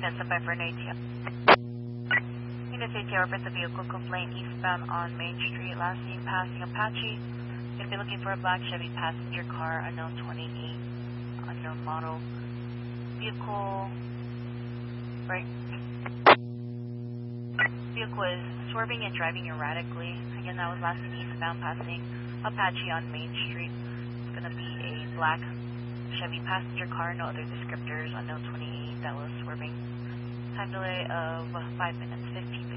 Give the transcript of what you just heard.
Standby for an ATO. Unit ATO reports a vehicle complaint eastbound on Main Street, last seen passing Apache. Going to be looking for a black Chevy passenger car, unknown 28, unknown model. Vehicle, right? Vehicle is swerving and driving erratically. Again, that was last seen eastbound passing Apache on Main Street. It's going to be a black Chevy passenger car, no other descriptors, unknown 28 that was swerving. Time delay of 5 minutes, 15